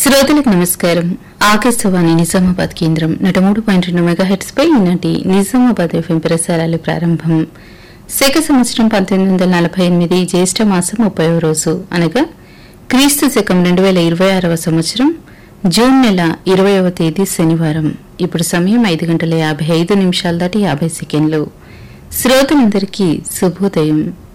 శ్రోతలకు నమస్కారం. ఆకాశవాణి నిజామాబాద్ కేంద్రం 103.2 మెగాహెర్ట్జ్ పై ఈనాటి నిజామాబాద్ ఎఫ్ఎం ప్రసారాలు ప్రారంభం. శక సంవత్సరం 1948 జ్యేష్ఠ మాసం 30వ రోజు అనగా క్రీస్తు శకం 2026వ సంవత్సరం జూన్ నెల 20వ తేదీ శనివారం. ఇప్పుడు సమయం 5:55 దాటి 50 సెకండ్లు. శ్రోతలందరికీ శుభోదయం.